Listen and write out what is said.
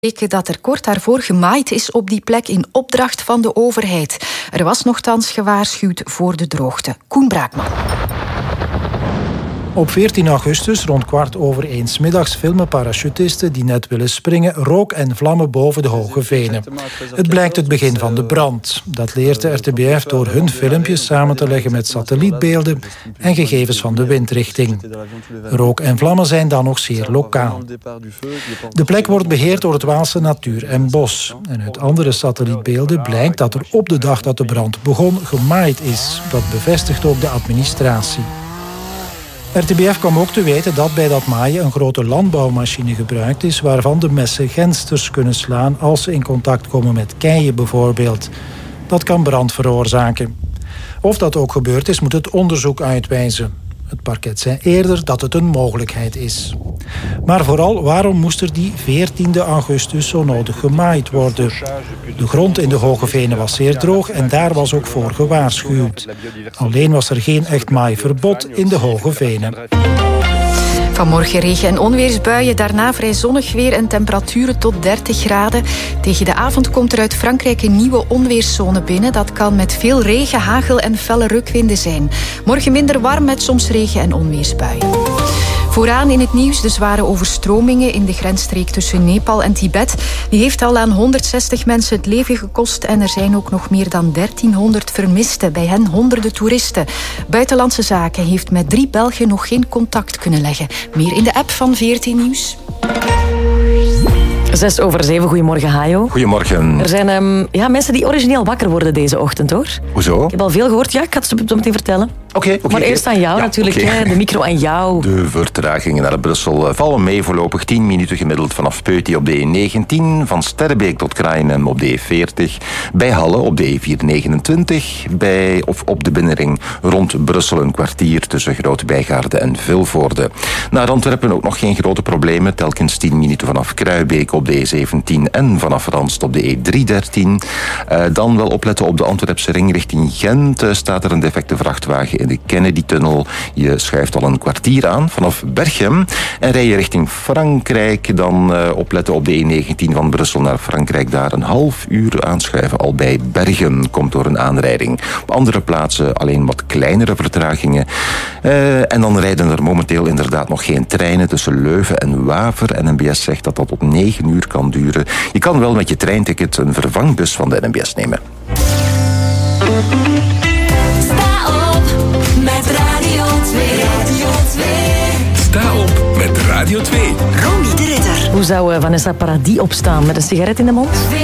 Dat er kort daarvoor gemaaid is op die plek in opdracht van de overheid. Er was nochtans gewaarschuwd voor de droogte. Koen Braakman. Op 14 augustus, rond 1:15 middags, filmen parachutisten die net willen springen rook en vlammen boven de Hoge Venen. Het blijkt het begin van de brand. Dat leert de RTBF door hun filmpjes samen te leggen met satellietbeelden en gegevens van de windrichting. Rook en vlammen zijn dan nog zeer lokaal. De plek wordt beheerd door het Waalse Natuur en Bos. En uit andere satellietbeelden blijkt dat er op de dag dat de brand begon gemaaid is. Dat bevestigt ook de administratie. RTBF kwam ook te weten dat bij dat maaien een grote landbouwmachine gebruikt is, waarvan de messen gensters kunnen slaan als ze in contact komen met keien bijvoorbeeld. Dat kan brand veroorzaken. Of dat ook gebeurd is, moet het onderzoek uitwijzen. Het parket zei eerder dat het een mogelijkheid is. Maar vooral, waarom moest er die 14 augustus zo nodig gemaaid worden? De grond in de Hoge Venen was zeer droog en daar was ook voor gewaarschuwd. Alleen was er geen echt maaiverbod in de Hoge Venen. Vanmorgen regen- en onweersbuien, daarna vrij zonnig weer en temperaturen tot 30 graden. Tegen de avond komt er uit Frankrijk een nieuwe onweerszone binnen. Dat kan met veel regen, hagel en felle rukwinden zijn. Morgen minder warm met soms regen- en onweersbuien. Vooraan in het nieuws de zware overstromingen in de grensstreek tussen Nepal en Tibet. Die heeft al aan 160 mensen het leven gekost en er zijn ook nog meer dan 1300 vermisten. Bij hen honderden toeristen. Buitenlandse Zaken heeft met 3 Belgen nog geen contact kunnen leggen. Meer in de app van VRT Nieuws. 6:07, goedemorgen Hajo. Goedemorgen. Er zijn mensen die origineel wakker worden deze ochtend, hoor. Hoezo? Ik heb al veel gehoord, ja, ik ga het zo meteen vertellen. Oké. Maar eerst aan jou natuurlijk, hè, de micro aan jou. De vertragingen naar Brussel vallen mee voorlopig 10 minuten gemiddeld vanaf Peuty op de E19, van Sterrebeek tot Kraaienhem op de E40, bij Halle op de E429, op de binnenring rond Brussel een kwartier tussen Groot-Bijgaarde en Vilvoorde. Naar Antwerpen ook nog geen grote problemen, telkens 10 minuten vanaf Kruibeek op de E17 en vanaf Randst op de E313. Dan wel opletten op de Antwerpse ring richting Gent. Staat er een defecte vrachtwagen in de Kennedy-tunnel. Je schuift al een kwartier aan vanaf Berchem. En rij je richting Frankrijk, dan opletten op de E19 van Brussel naar Frankrijk. Daar een half uur aanschuiven al bij Bergen. Komt door een aanrijding. Op andere plaatsen alleen wat kleinere vertragingen. En dan rijden er momenteel inderdaad nog geen treinen tussen Leuven en Waver. En NMBS zegt dat dat tot 9 uur kan duren. Je kan wel met je treinticket een vervangbus van de NMBS nemen. Sta op met Radio 2. Radio 2. Sta op met Radio 2. Romy de Ridder. Hoe zou Vanessa Paradis opstaan met een sigaret in de mond?